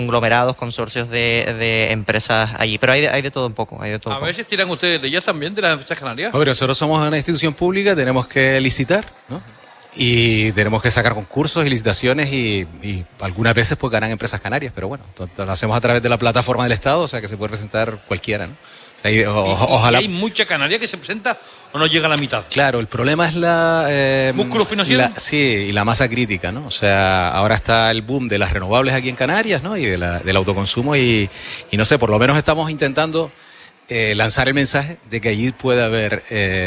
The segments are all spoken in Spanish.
conglomerados, consorcios de empresas allí. Pero hay de todo un poco. Hay de todo A veces tiran ustedes de ellas también, de las empresas canarias. Hombre, nosotros somos una institución pública, tenemos que licitar, ¿no? Y tenemos que sacar concursos y licitaciones y algunas veces pues ganan empresas canarias, pero bueno, lo hacemos a través de la plataforma del Estado, o sea que se puede presentar cualquiera, ¿no? O sea, ojalá. ¿Hay mucha canaria que se presenta o no llega a la mitad? Claro, el problema es la... ¿músculo financiero? Sí, y la masa crítica, ¿no? O sea, ahora está el boom de las renovables aquí en Canarias, ¿no? Y del autoconsumo y no sé, por lo menos estamos intentando lanzar el mensaje de que allí puede haber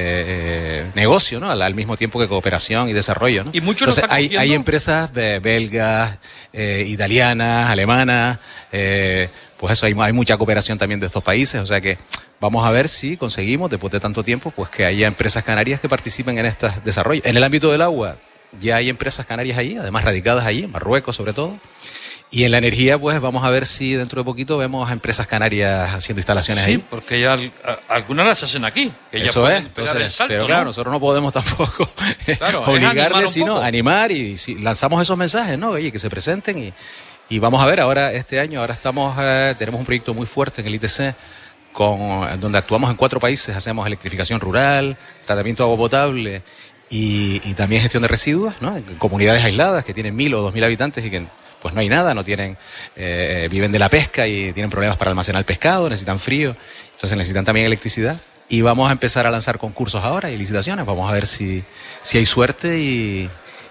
negocio, ¿no? Al mismo tiempo que cooperación y desarrollo, ¿no? Y muchos entonces hay empresas belgas, italianas, alemanas, pues eso, hay mucha cooperación también de estos países, o sea que vamos a ver si conseguimos, después de tanto tiempo, pues que haya empresas canarias que participen en estos desarrollos. En el ámbito del agua ya hay empresas canarias allí, además radicadas allí, en Marruecos sobre todo. Y en la energía, pues vamos a ver si dentro de poquito vemos a empresas canarias haciendo instalaciones ahí. Sí, porque ya algunas las hacen aquí. Que eso ya es, entonces, pero claro, ¿no? nosotros no podemos tampoco claro, obligarles, sino animar y si lanzamos esos mensajes, ¿no? Oye, que se presenten y vamos a ver, ahora este año, tenemos un proyecto muy fuerte en el ITC, donde actuamos en 4 países, hacemos electrificación rural, tratamiento de agua potable y también gestión de residuos, ¿no? En comunidades aisladas que tienen 1.000 o 2.000 habitantes y que pues no hay nada, no tienen, viven de la pesca y tienen problemas para almacenar el pescado, necesitan frío, entonces necesitan también electricidad. Y vamos a empezar a lanzar concursos ahora y licitaciones, vamos a ver si hay suerte y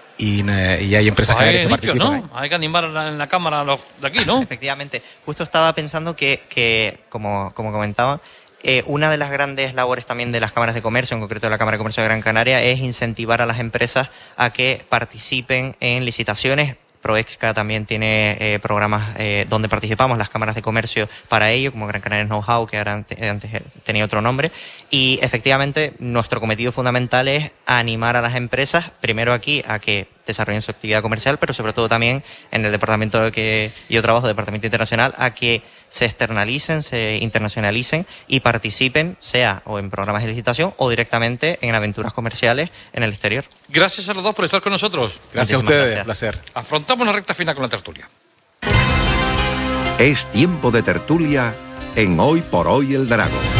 hay empresas que participan. ¿No? Hay que animar en la cámara a los de aquí, ¿no? Efectivamente. Justo estaba pensando que como comentaba, una de las grandes labores también de las cámaras de comercio, en concreto de la Cámara de Comercio de Gran Canaria, es incentivar a las empresas a que participen en licitaciones. Proexca también tiene programas donde participamos las cámaras de comercio para ello, como Gran Canaria Know-how, que ahora antes tenía otro nombre. Y efectivamente nuestro cometido fundamental es animar a las empresas, primero aquí, a que desarrollen su actividad comercial, pero sobre todo también en el departamento que yo trabajo, Departamento Internacional, a que se externalicen, se internacionalicen y participen, sea o en programas de licitación o directamente en aventuras comerciales en el exterior. Gracias a los dos por estar con nosotros. Gracias a ustedes, un placer. Afrontamos la recta final con la tertulia. Es tiempo de tertulia en Hoy por Hoy el Drago.